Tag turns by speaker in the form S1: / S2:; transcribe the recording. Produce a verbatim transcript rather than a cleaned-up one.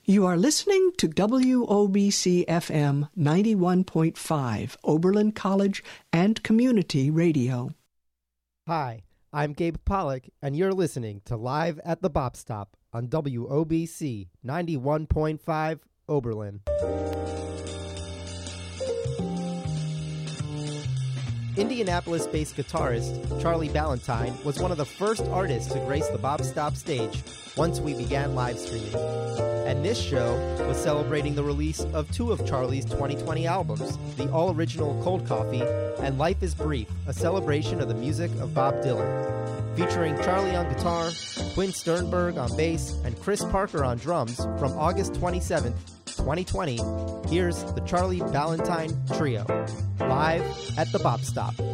S1: You are listening to W O B C F M ninety-one point five, Oberlin College and Community Radio.
S2: Hi, I'm Gabe Pollock, and you're listening to Live at the Bop Stop on W O B C ninety-one point five, Oberlin. Indianapolis-based guitarist Charlie Ballantyne was one of the first artists to grace the Bop Stop stage once we began live streaming. And this show was celebrating the release of two of Charlie's twenty twenty albums, the all-original Cold Coffee and Life is Brief, a celebration of the music of Bob Dylan. Featuring Charlie on guitar, Quinn Sternberg on bass, and Chris Parker on drums from August twenty-seventh, twenty twenty, here's the Charlie Ballantyne Trio, live at the Bop Stop.